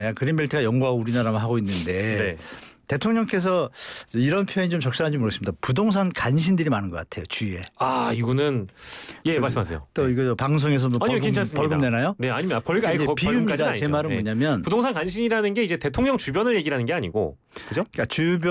그린벨트가 영국하고 우리나라만 하고 있는데 네. 대통령께서 이런 표현이 좀 적절한지 모르겠습니다. 부동산 간신들이 많은 것 같아요. 주위에. 아 이거는 말씀하세요. 또 이거 방송에서도 아니요, 괜찮습니다. 벌금 내나요? 네, 아닙니다. 벌금까지는 비유입니다. 아니죠. 제 말은 네. 뭐냐면 부동산 간신이라는 게 이제 대통령 주변을 얘기하는 게 아니고, 그죠? 그러니까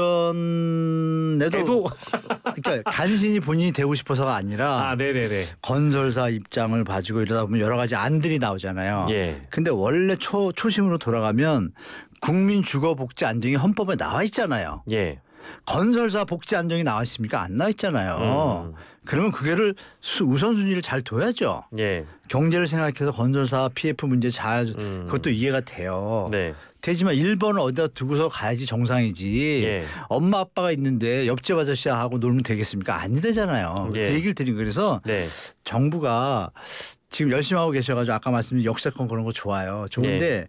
주변에도 그러니까 간신이 본인이 되고 싶어서가 아니라 네네네. 건설사 입장을 봐주고 이러다 보면 여러 가지 안들이 나오잖아요. 예. 근데 원래 초심으로 돌아가면 국민 주거 복지 안정이 헌법에 나와 있잖아요. 예. 건설사 복지 안정이 나와 있습니까? 안 나와 있잖아요. 그러면 그게를 우선순위를 잘 둬야죠. 예. 경제를 생각해서 건설사 PF 문제 잘 그것도 이해가 돼요. 네. 되지만 1번을 어디다 두고서 가야지 정상이지. 예. 엄마 아빠가 있는데 옆집 아저씨하고 놀면 되겠습니까? 안 되잖아요. 예. 그 얘기를 드린 거예요. 그래서 네. 정부가 지금 열심히 하고 계셔가지고 아까 말씀드린 역세권 그런 거 좋아요. 좋은데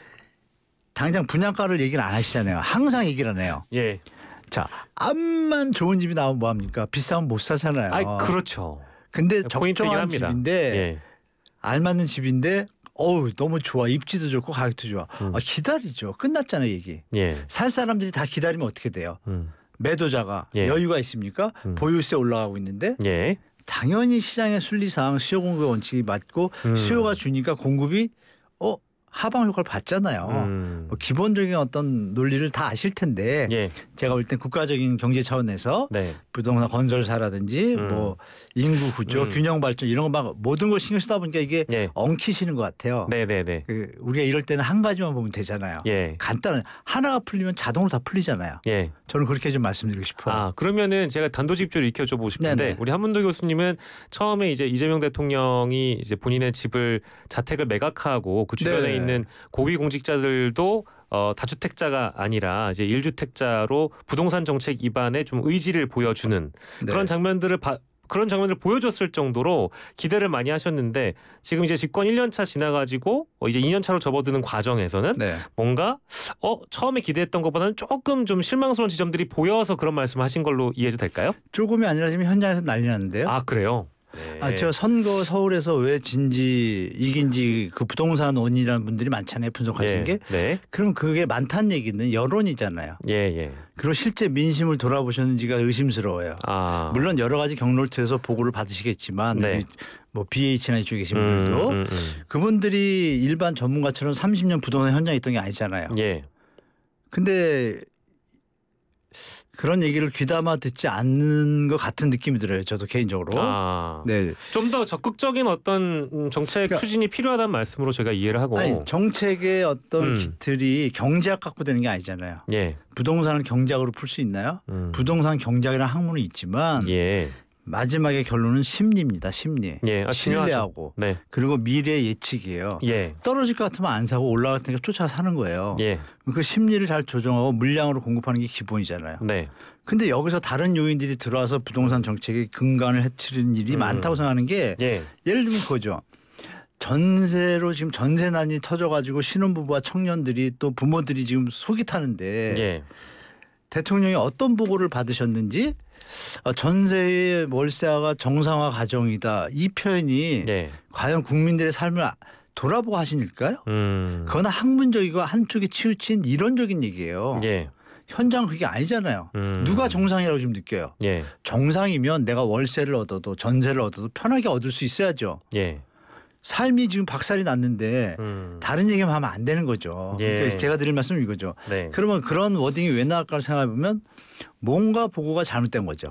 당장 분양가를 얘기를 안 하시잖아요. 항상 얘기를 안 해요. 예. 자, 암만 좋은 집이 나오면 뭐합니까? 비싸면 못 사잖아요. 그렇죠. 근데 포인트긴 적정한 합니다. 집인데 예. 알맞는 집인데 너무 좋아. 입지도 좋고 가격도 좋아. 기다리죠. 끝났잖아요 얘기. 예. 살 사람들이 다 기다리면 어떻게 돼요? 매도자가 예. 여유가 있습니까? 보유세 올라가고 있는데 예. 당연히 시장의 순리상 수요 공급 원칙이 맞고 수요가 주니까 공급이 하방 효과를 받잖아요. 뭐 기본적인 어떤 논리를 다 아실 텐데 예. 제가 볼 땐 국가적인 경제 차원에서 네. 부동산 건설사라든지 뭐 인구 구조, 균형 발전 이런 거 막 모든 걸 신경 쓰다 보니까 이게 예. 엉키시는 것 같아요. 네네네. 우리가 이럴 때는 한 가지만 보면 되잖아요. 예. 간단한 하나가 풀리면 자동으로 다 풀리잖아요. 예. 저는 그렇게 좀 말씀드리고 싶어요. 그러면은 제가 단도직입적으로 익혀줘 보고 싶은데 네네. 우리 한문도 교수님은 처음에 이제 이재명 대통령이 이제 본인의 집을 자택을 매각하고 그 주변에 네. 있는 고위공직자들도 다주택자가 아니라 이제 1주택자로 부동산 정책 입안에 좀 의지를 보여주는 네. 그런 장면들을 보여줬을 정도로 기대를 많이 하셨는데 지금 이제 집권 1년 차 지나가지고 이제 2년 차로 접어드는 과정에서는 네. 뭔가 처음에 기대했던 것보다는 조금 좀 실망스러운 지점들이 보여서 그런 말씀하신 걸로 이해해도 될까요? 조금이 아니라 지금 현장에서 난리 났는데요. 그래요? 네. 저 선거 서울에서 왜 진지 이긴지 그 부동산 원인이라는 분들이 많잖아요. 분석하신 게. 네. 그럼 그게 많다는 얘기는 여론이잖아요. 예. 그리고 실제 민심을 돌아보셨는지가 의심스러워요. 물론 여러 가지 경로를 통해서 보고를 받으시겠지만 네. 뭐 BH나 이쪽에 계신 분들도 그분들이 일반 전문가처럼 30년 부동산 현장에 있던 게 아니잖아요. 예. 근데 그런 얘기를 귀담아 듣지 않는 것 같은 느낌이 들어요. 저도 개인적으로. 네. 좀 더 적극적인 어떤 정책 추진이 필요하다는 말씀으로 제가 이해를 하고. 정책의 어떤 기틀이 경제학 갖고 되는 게 아니잖아요. 예. 부동산을 경제학으로 풀 수 있나요? 부동산 경제학이라는 학문은 있지만 예. 마지막의 결론은 심리입니다. 심리. 예. 신뢰하고 네. 그리고 미래 예측이에요. 예. 떨어질 것 같으면 안 사고 올라갈 테니까 쫓아 사는 거예요. 예. 그 심리를 잘 조정하고 물량으로 공급하는 게 기본이잖아요. 네. 근데 여기서 다른 요인들이 들어와서 부동산 정책의 근간을 해치는 일이 많다고 생각하는 게 예를 들면 그거죠. 전세로 지금 전세난이 터져가지고 신혼부부와 청년들이 또 부모들이 지금 속이 타는데 대통령이 어떤 보고를 받으셨는지 전세의 월세화가 정상화 과정이다. 이 표현이 과연 국민들의 삶을 돌아보고 하신 일까요? 그건 학문적이고 한쪽에 치우친 이론적인 얘기예요. 현장 그게 아니잖아요. 누가 정상이라고 지금 느껴요. 정상이면 내가 월세를 얻어도 전세를 얻어도 편하게 얻을 수 있어야죠. 삶이 지금 박살이 났는데 다른 얘기만 하면 안 되는 거죠. 그러니까 제가 드릴 말씀은 이거죠. 그러면 그런 워딩이 왜 나올까 생각해 보면 뭔가 보고가 잘못된 거죠.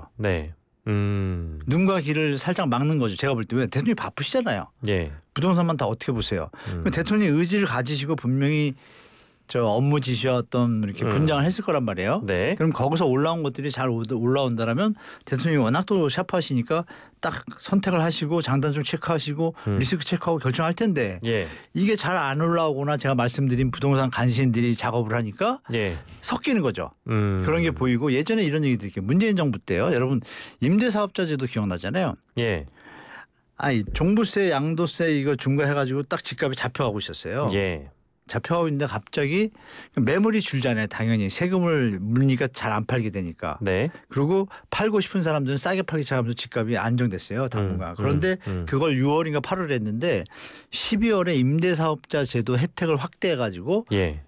눈과 귀를 살짝 막는 거죠. 제가 볼 때 왜 대통령이 바쁘시잖아요. 부동산만 다 어떻게 보세요. 대통령이 의지를 가지시고 분명히 업무 지시와 어떤 이렇게 분장을 했을 거란 말이에요. 그럼 거기서 올라온 것들이 잘 올라온다라면 대통령이 워낙 또 샤프하시니까 딱 선택을 하시고 장단점 체크하시고 리스크 체크하고 결정할 텐데 이게 잘 안 올라오거나 제가 말씀드린 부동산 간신들이 작업을 하니까 섞이는 거죠. 그런 게 보이고 예전에 이런 얘기 드릴게요. 문재인 정부 때요. 여러분 임대사업자제도 기억나잖아요. 종부세 양도세 이거 중과해가지고 딱 집값이 잡혀가고 있었어요. 잡혀가고 있는데 갑자기 매물이 줄잖아요. 당연히 세금을 물리니까 잘 안 팔게 되니까. 그리고 팔고 싶은 사람들은 싸게 팔기 시작하면서 집값이 안정됐어요. 당분간. 그런데 그걸 6월인가 8월에 했는데 12월에 임대사업자 제도 혜택을 확대해가지고